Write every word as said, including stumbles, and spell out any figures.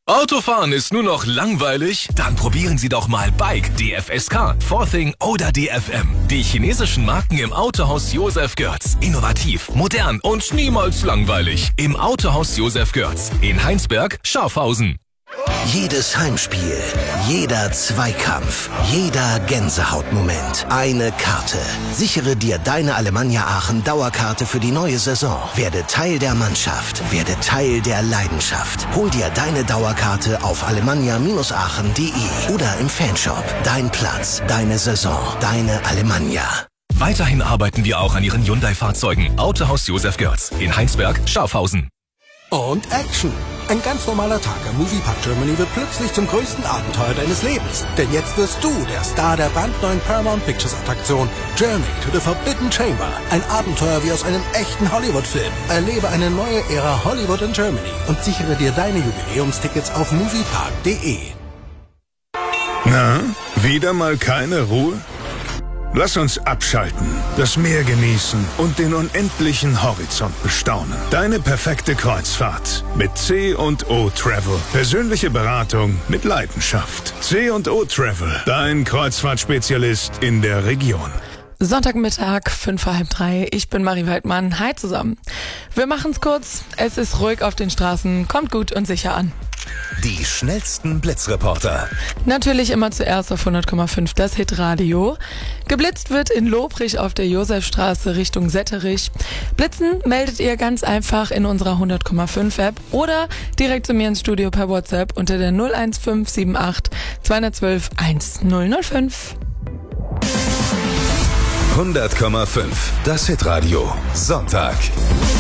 Autofahren ist nur noch langweilig? Dann probieren Sie doch mal Bike, D F S K, Forthing oder D F M. Die chinesischen Marken im Autohaus Josef Görz. Innovativ, modern und niemals langweilig. Im Autohaus Josef Görz in Heinsberg, Schafhausen. Jedes Heimspiel, jeder Zweikampf, jeder Gänsehautmoment. Eine Karte. Sichere dir deine Alemannia Aachen Dauerkarte für die neue Saison. Werde Teil der Mannschaft. Werde Teil der Leidenschaft. Hol dir deine Dauerkarte auf alemannia Aachen punkt de oder im Fanshop. Dein Platz, deine Saison, deine Alemannia. Weiterhin arbeiten wir auch an Ihren Hyundai-Fahrzeugen. Autohaus Josef Görz in Heinsberg, Schafhausen. Und Action! Ein ganz normaler Tag am Moviepark Germany wird plötzlich zum größten Abenteuer deines Lebens. Denn jetzt wirst du der Star der brandneuen Paramount Pictures Attraktion Journey to the Forbidden Chamber. Ein Abenteuer wie aus einem echten Hollywood-Film. Erlebe eine neue Ära Hollywood in Germany und sichere dir deine Jubiläumstickets auf moviepark punkt de. Na, wieder mal keine Ruhe? Lass uns abschalten, das Meer genießen und den unendlichen Horizont bestaunen. Deine perfekte Kreuzfahrt mit C und O Travel. Persönliche Beratung mit Leidenschaft. C und O Travel, dein Kreuzfahrtspezialist in der Region. Sonntagmittag, fünf vor halb drei. Ich bin Marie Waldmann. Hi zusammen. Wir machen's kurz. Es ist ruhig auf den Straßen. Kommt gut und sicher an. Die schnellsten Blitzreporter. Natürlich immer zuerst auf hundert Komma fünf das Hitradio. Geblitzt wird in Lobrich auf der Josefstraße Richtung Setterich. Blitzen meldet ihr ganz einfach in unserer hundert Komma fünf App oder direkt zu mir ins Studio per WhatsApp unter der null eins fünf sieben acht zwei eins zwei eins null null fünf. hundert Komma fünf das Hitradio. Sonntag.